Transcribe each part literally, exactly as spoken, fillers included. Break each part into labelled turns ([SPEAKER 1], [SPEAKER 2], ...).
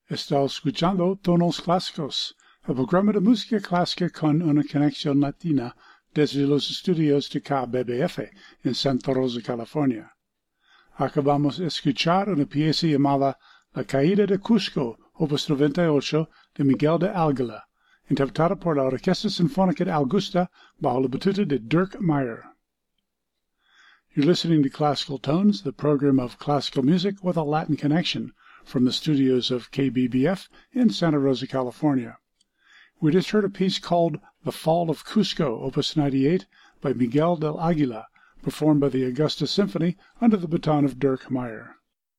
[SPEAKER 1] Está escuchando Tonos Clásicos, el programa de música clásica con una conexión latina desde los estudios de K B B F en Santa Rosa, California. Acabamos de escuchar una pieza llamada La Caída de Cusco, opus noventa y ocho, de Miguel de Águila, interpretada por la Orquesta Sinfónica de Augusta bajo la batuta de Dirk Meyer. You're listening to Classical Tones, the program of classical music with a Latin connection, from the studios of K B B F in Santa Rosa, California. We just heard a piece called The Fall of Cusco, opus ninety-eight, by Miguel del Águila, performed by the Augusta Symphony under the baton of Dirk Meyer.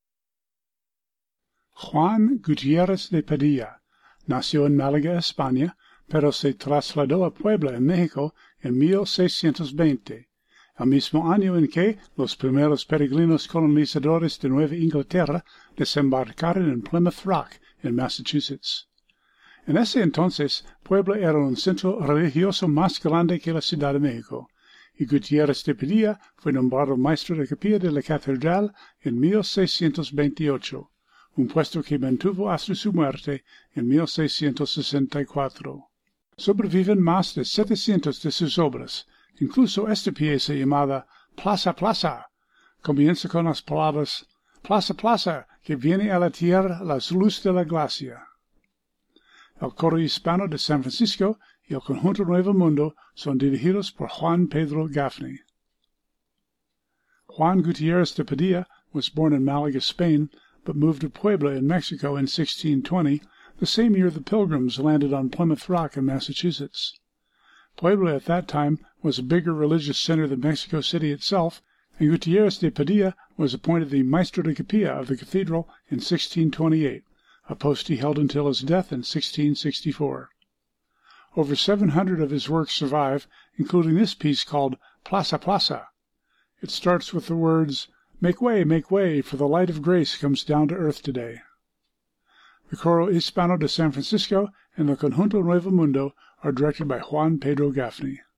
[SPEAKER 1] Juan Gutiérrez de Padilla nació en Málaga, España, pero se trasladó a Puebla, en México, en mil seiscientos veinte. El mismo año en que los primeros peregrinos colonizadores de Nueva Inglaterra desembarcaron en Plymouth Rock, en Massachusetts. En ese entonces, Puebla era un centro religioso más grande que la Ciudad de México, y Gutiérrez de Padilla fue nombrado maestro de capilla de la catedral en mil seiscientos veintiocho, un puesto que mantuvo hasta su muerte en mil seiscientos sesenta y cuatro. Sobreviven más de setecientas de sus obras. Incluso esta pieza llamada Plaza, Plaza comienza con las palabras Plaza, Plaza, que viene a la tierra la luz de la gracia. El coro hispano de San Francisco y el conjunto Nuevo Mundo son dirigidos por Juan Pedro Gaffney. Juan Gutiérrez de Padilla was born in Malaga, Spain, but moved to Puebla in Mexico in sixteen twenty, the same year the Pilgrims landed on Plymouth Rock in Massachusetts. Puebla at that time was a bigger religious center than Mexico City itself, and Gutiérrez de Padilla was appointed the Maestro de Capilla of the cathedral in sixteen twenty-eight, a post he held until his death in sixteen sixty-four. Over seven hundred of his works survive, including this piece called Plaza, Plaza. It starts with the words, "Make way, make way, for the light of grace comes down to earth today." The Coro Hispano de San Francisco and the Conjunto Nuevo Mundo are directed by Juan Pedro Gaffney.